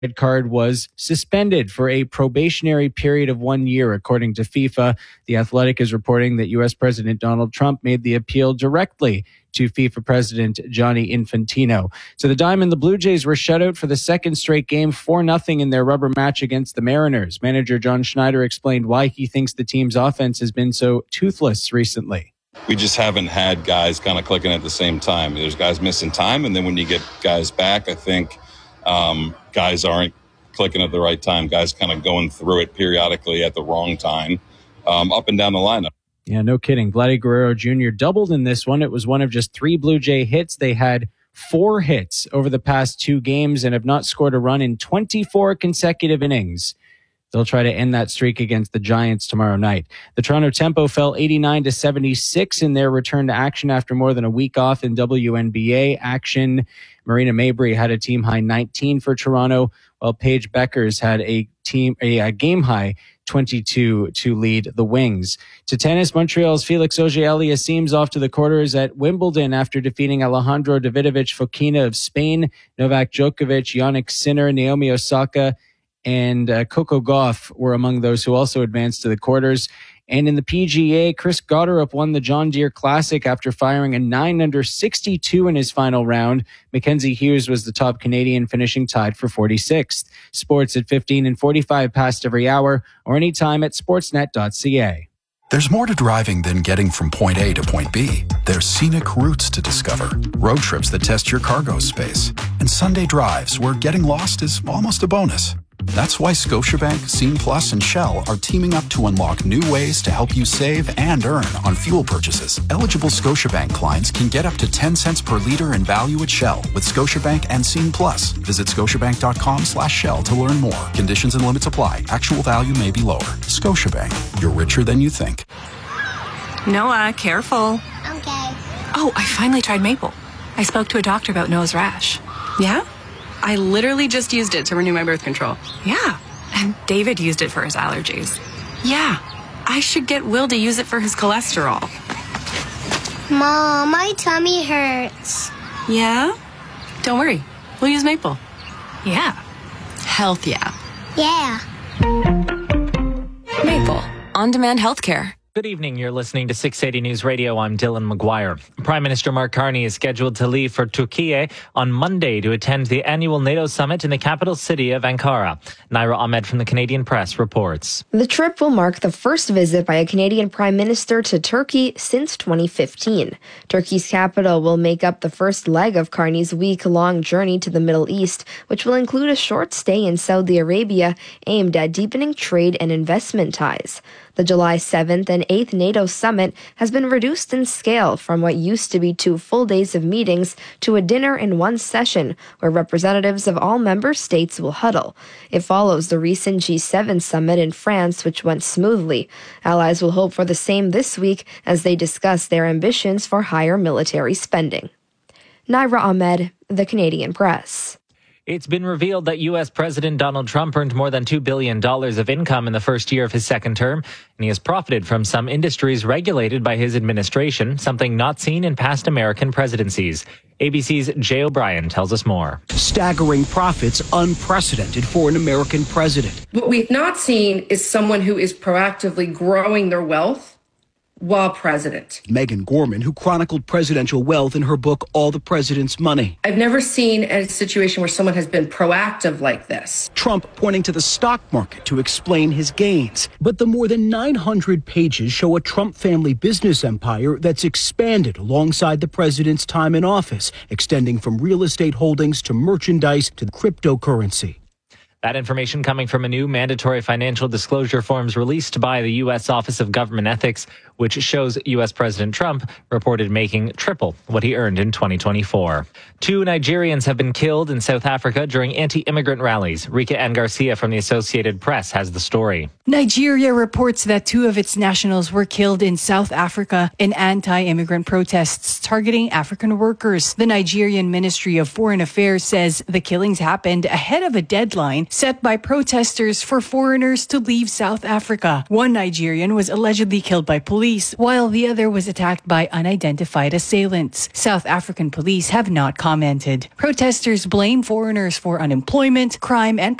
red card was suspended for a probationary period of 1 year, according to FIFA. The Athletic is reporting that U.S. President Donald Trump made the appeal directly to FIFA President Gianni Infantino. So the Diamond, the Blue Jays were shut out for the second straight game, 4-0 in their rubber match against the Mariners. Manager John Schneider explained why he thinks the team's offense has been so toothless recently. We just haven't had guys kind of clicking at the same time. There's guys missing time, and then when you get guys back, I think guys aren't clicking at the right time. Guys kind of going through it periodically at the wrong time, up and down the lineup. Yeah, no kidding. Vladdy Guerrero Jr. doubled in this one. It was one of just 3 Blue Jay hits. They had 4 hits over the past 2 games and have not scored a run in 24 consecutive innings. They'll try to end that streak against the Giants tomorrow night. The Toronto Tempo fell 89-76 in their return to action after more than a week off in WNBA action. Marina Mabrey had a team-high 19 for Toronto, while Paige Beckers had a game-high 22 to lead the Wings. To tennis, Montreal's Felix Auger-Aliassime's off to the quarters at Wimbledon after defeating Alejandro Davidovich Fokina of Spain. Novak Djokovic, Jannik Sinner, Naomi Osaka, and Coco Gauff were among those who also advanced to the quarters. And in the PGA, Chris Gotterup won the John Deere Classic after firing a 9-under 62 in his final round. Mackenzie Hughes was the top Canadian, finishing tied for 46th. Sports at 15 and 45 past every hour, or anytime at sportsnet.ca. There's more to driving than getting from point A to point B. There's scenic routes to discover, road trips that test your cargo space, and Sunday drives where getting lost is almost a bonus. That's why Scotiabank, Scene Plus, and Shell are teaming up to unlock new ways to help you save and earn on fuel purchases. Eligible Scotiabank clients can get up to 10 cents per liter in value at Shell with Scotiabank and Scene Plus. Visit scotiabank.com/Shell to learn more. Conditions and limits apply. Actual value may be lower. Scotiabank, you're richer than you think. Noah, careful. Okay. Oh, I finally tried Maple. I spoke to a doctor about Noah's rash. Yeah? I literally just used it to renew my birth control. Yeah. And David used it for his allergies. Yeah. I should get Will to use it for his cholesterol. Mom, my tummy hurts. Yeah? Don't worry. We'll use Maple. Yeah. Health, yeah. Yeah. Maple. On-demand healthcare. Good evening. You're listening to 680 News Radio. I'm Dylan McGuire. Prime Minister Mark Carney is scheduled to leave for Turkey on Monday to attend the annual NATO summit in the capital city of Ankara. Naira Ahmed from the Canadian Press reports. The trip will mark the first visit by a Canadian Prime Minister to Turkey since 2015. Turkey's capital will make up the first leg of Carney's week-long journey to the Middle East, which will include a short stay in Saudi Arabia aimed at deepening trade and investment ties. The July 7th and 8th NATO summit has been reduced in scale from what used to be 2 full days of meetings to a dinner in one session where representatives of all member states will huddle. It follows the recent G7 summit in France, which went smoothly. Allies will hope for the same this week as they discuss their ambitions for higher military spending. Naira Ahmed, The Canadian Press. It's been revealed that U.S. President Donald Trump earned more than $2 billion of income in the first year of his second term, and he has profited from some industries regulated by his administration, something not seen in past American presidencies. ABC's Jay O'Brien tells us more. Staggering profits, unprecedented for an American president. What we've not seen is someone who is proactively growing their wealth while president. Megan Gorman, who chronicled presidential wealth in her book, All the President's Money. I've never seen a situation where someone has been proactive like this. Trump pointing to the stock market to explain his gains. But the more than 900 pages show a Trump family business empire that's expanded alongside the president's time in office, extending from real estate holdings to merchandise to cryptocurrency. That information coming from a new mandatory financial disclosure forms released by the U.S. Office of Government Ethics, which shows U.S. President Trump reported making triple what he earned in 2024. 2 Nigerians have been killed in South Africa during anti-immigrant rallies. Rika Ann Garcia from the Associated Press has the story. Nigeria reports that 2 of its nationals were killed in South Africa in anti-immigrant protests targeting African workers. The Nigerian Ministry of Foreign Affairs says the killings happened ahead of a deadline set by protesters for foreigners to leave South Africa. 1 Nigerian was allegedly killed by police police, while the other was attacked by unidentified assailants. South African police have not commented. Protesters blame foreigners for unemployment, crime, and